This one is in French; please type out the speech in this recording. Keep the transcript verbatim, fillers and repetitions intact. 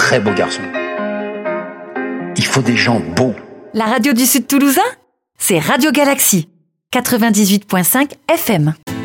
très beau garçon. Il faut des gens beaux. La radio du Sud Toulousain, c'est Radio Galaxie, quatre-vingt-dix-huit virgule cinq F M.